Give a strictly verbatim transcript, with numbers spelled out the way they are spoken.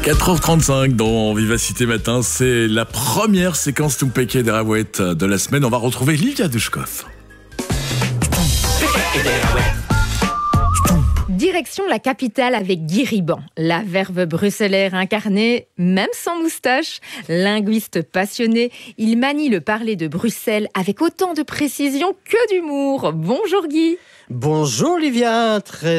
quatre heures trente-cinq dans Vivacité Matin, c'est la première séquence Tumpeke des Raouettes de la semaine. On va retrouver Livia Dushkov. Direction la capitale avec Guy Riban, la verve bruxellaire incarnée, même sans moustache. Linguiste passionné, il manie le parler de Bruxelles avec autant de précision que d'humour. Bonjour Guy. Bonjour Livia, très